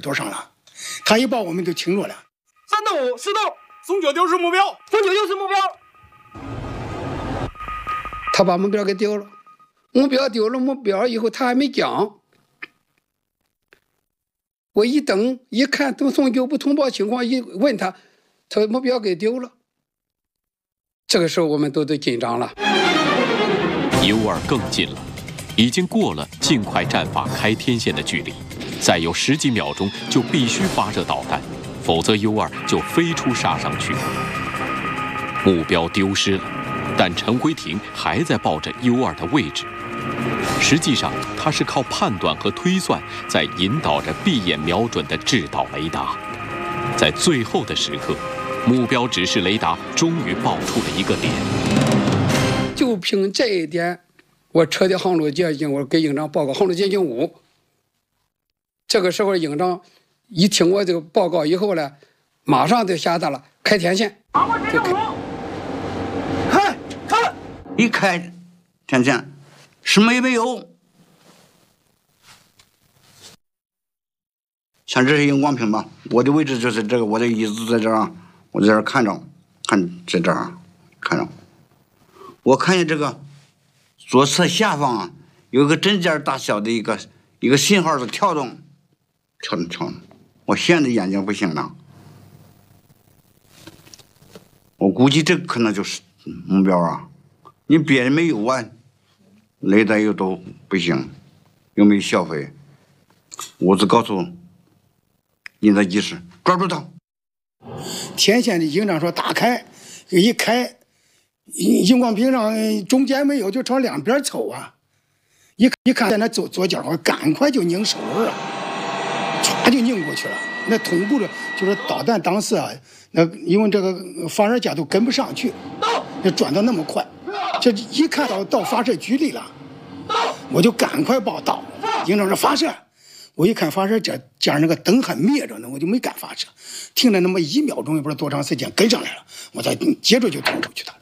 多上了。他一报我们就停住了。 是的，松9丢失目标，松9丢失目标。 他把目标给丢了，目标以后他还没讲。我一等一看，都松9不通报情况，一问他目标给丢了。这个时候我们都紧张了。 U2更近了，已经过了尽快战法开天线的距离，再有10几秒钟就必须发射导弹，否则 U2就飞出沙上去了。目标丢失了，但陈辉霆还在报着 U2的位置。实际上，他是靠判断和推算，在引导着闭眼瞄准的制导雷达。在最后的时刻，目标指示雷达终于报出了一个点。 就凭这一点，我车的航路接近，我给营长报告航路接近5。这个时候，营长一听我这个报告以后呢，马上就下达了开天线。就看，一开天线，什么也没有。像这是荧光屏吧，我的位置就是这个，我的椅子在这儿，我在这儿看着，在这儿看着。我看见这个左侧下方啊，有一个针尖大小的一个信号的跳动，我现在眼睛不行了。我估计这可能就是目标啊，你别人没有啊，雷达又都不行，又没消费，我只告诉你的技师抓住他。 天线的营长说打开，一开，荧光屏上中间没有，就朝两边凑啊。一看在那左脚，我赶快就拧手轮啊，唰就拧过去了。那同步的就是导弹当时啊，那因为这个发射架都跟不上去，那转到那么快，这一看到发射距离了，我就赶快报到。营长说发射，我一看发射架那个灯还灭着呢，我就没敢发射，停了那么1秒钟，也不知道多长时间，跟上来了，我再接着就投出去的。